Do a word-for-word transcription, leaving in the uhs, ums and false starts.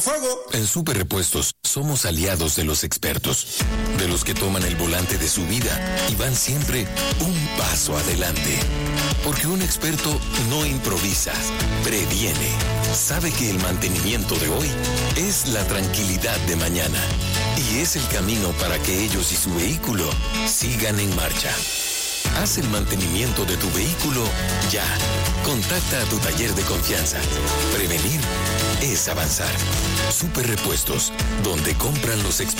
fuego. En Super Repuestos somos aliados de los expertos, de los que toman el volante de su vida y van siempre un paso adelante. Porque un experto no improvisa, previene. Sabe que el mantenimiento de hoy es la tranquilidad de mañana. Y es el camino para que ellos y su vehículo sigan en marcha. Haz el mantenimiento de tu vehículo ya. Contacta a tu taller de confianza. Prevenir es avanzar. Super Repuestos, donde compran los expertos.